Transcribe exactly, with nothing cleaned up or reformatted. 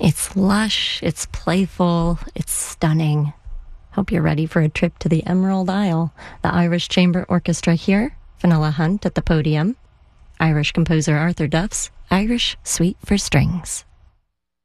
It's lush, it's playful, it's stunning. Hope you're ready for a trip to the Emerald Isle. The Irish Chamber Orchestra here, Fionnuala Hunt at the podium. Irish composer Arthur Duff's Irish Suite for Strings.